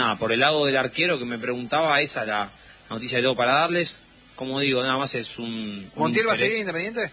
nada, por el lado del arquero que me preguntaba, esa la noticia que tengo para darles. Como digo, nada más es un ¿Montiel va a interés. seguir Independiente?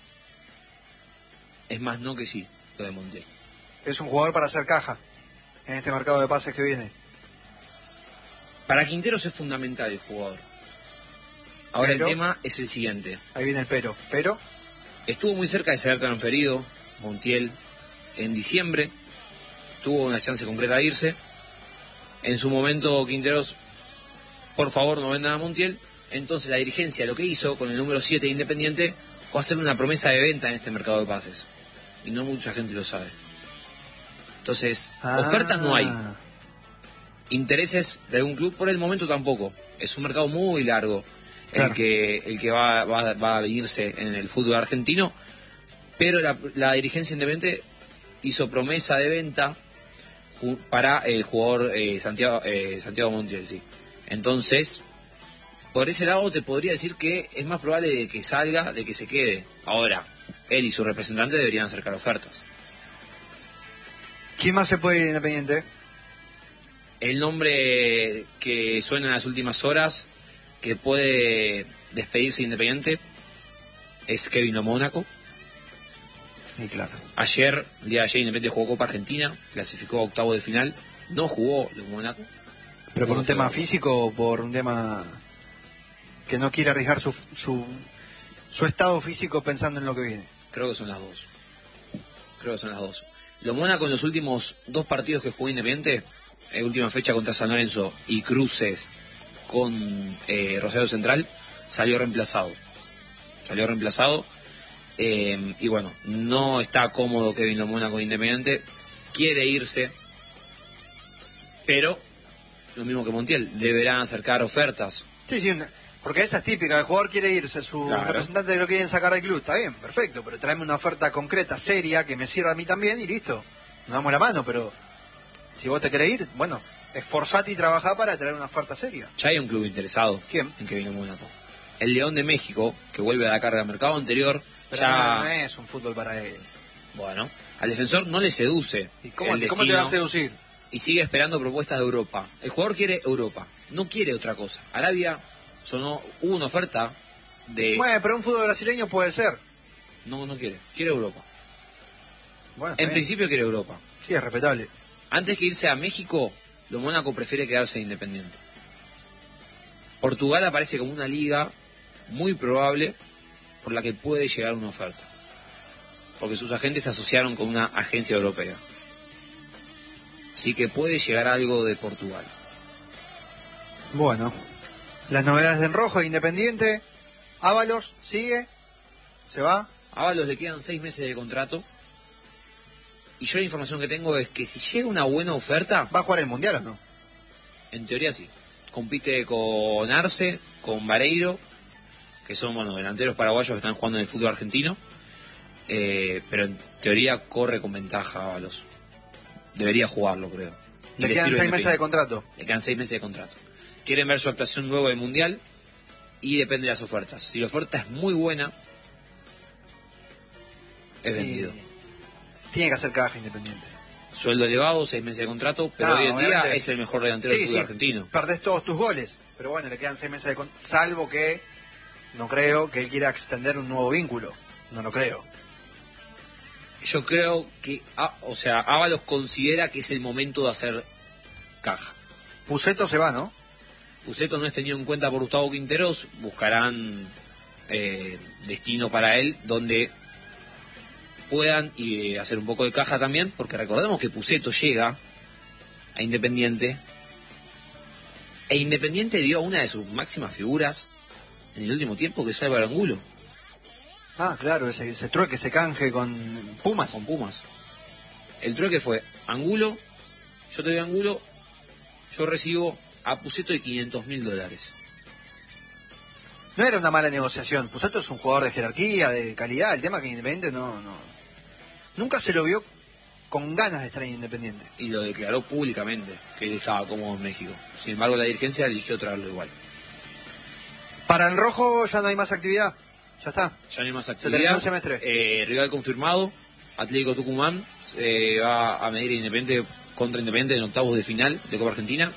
Es más no que sí, lo de Montiel. Es un jugador para hacer caja en este mercado de pases que viene. Para Quinteros es fundamental el jugador. Ahora Pero, el tema es el siguiente. ahí viene el pero. Estuvo muy cerca de ser transferido Montiel en diciembre. Tuvo una chance concreta de irse. En su momento Quinteros, por favor no vendan a Montiel. Entonces la dirigencia lo que hizo con el número 7 de Independiente fue hacer una promesa de venta en este mercado de pases. Y no mucha gente lo sabe. Entonces, ofertas no hay. Intereses de algún club por el momento tampoco. Es un mercado muy largo. Claro. el que va a venirse en el fútbol argentino, pero la dirigencia independiente hizo promesa de venta para el jugador Santiago Montiel, sí. Entonces, por ese lado te podría decir que es más probable de que salga, de que se quede. Ahora, él y su representante deberían acercar ofertas. ¿Quién más se puede ir a Independiente? El nombre que suena en las últimas horas que puede despedirse Independiente es Kevin Lo Mónaco. Sí, claro. El día de ayer Independiente jugó Copa Argentina, clasificó a octavo de final, no jugó Lo Mónaco. ¿Pero por un tema físico o por un tema que no quiere arriesgar su estado físico pensando en lo que viene? Creo que son las dos. Lo Mónaco en los últimos 2 partidos que jugó Independiente, última fecha contra San Lorenzo y cruces con Rosario Central, salió reemplazado. Y bueno, no está cómodo Kevin Lo Mónaco Independiente, quiere irse, pero lo mismo que Montiel, deberán acercar ofertas. Sí, porque esa es típica, el jugador quiere irse, su representante lo quieren sacar del club, está bien, perfecto, pero tráeme una oferta concreta, seria, que me sirva a mí también y listo, nos damos la mano, pero si vos te querés ir, bueno, esforzate y trabajá para traer una oferta seria. Ya hay un club interesado. ¿Quién? En Kevin Lo Mónaco. El León de México, que vuelve a la carga del mercado anterior. Pero ya no es un fútbol para él. Bueno, al defensor no le seduce. ¿Y cómo te va a seducir? Y sigue esperando propuestas de Europa. El jugador quiere Europa, no quiere otra cosa. Arabia hubo una oferta de... Bueno, pero un fútbol brasileño puede ser. No quiere Europa. Bueno, en principio quiere Europa. Sí, es respetable. Antes que irse a México, Lo Mónaco prefiere quedarse Independiente. Portugal aparece como una liga muy probable por la que puede llegar una oferta, porque sus agentes se asociaron con una agencia europea. Así que puede llegar algo de Portugal. Bueno, las novedades de En Rojo, Independiente. Ábalos, ¿sigue? ¿Se va? A Ábalos le quedan 6 meses de contrato. Y yo la información que tengo es que si llega una buena oferta... ¿Va a jugar el Mundial o no? En teoría sí. Compite con Arce, con Vareiro, que son delanteros paraguayos que están jugando en el fútbol argentino. Pero en teoría corre con ventaja Ábalos. Debería jugarlo, creo. Le quedan 6 meses de contrato. Le quedan 6 meses de contrato. Quieren ver su actuación luego del Mundial y depende de las ofertas. Si la oferta es muy buena, es vendido. Tiene que hacer caja Independiente. Sueldo elevado, 6 meses de contrato, pero hoy en día es el mejor delantero del fútbol argentino. Perdés todos tus goles, pero bueno, le quedan 6 meses de contrato, salvo que no creo que él quiera extender un nuevo vínculo. No lo creo. Yo creo que, Ábalos considera que es el momento de hacer caja. Pusetto se va, ¿no? Pusetto no es tenido en cuenta por Gustavo Quinteros, buscarán destino para él donde puedan hacer un poco de caja también, porque recordemos que Pusetto llega a Independiente e Independiente dio a una de sus máximas figuras en el último tiempo, que es Álvaro Angulo. Ah, claro, ese trueque, ese canje con Pumas. Con Pumas. El trueque fue Angulo, yo te doy Angulo, yo recibo a Pusetto de $500.000. No era una mala negociación. Pusetto es un jugador de jerarquía, de calidad. El tema que Independiente nunca se lo vio con ganas de estar en Independiente. Y lo declaró públicamente, que él estaba cómodo en México. Sin embargo, la dirigencia eligió traerlo igual. Para el rojo ya no hay más actividad. Ya está. Ya no hay más Se actividad. terminó el semestre. Rival confirmado. Atlético Tucumán va a medir Independiente contra Independiente en octavos de final de Copa Argentina.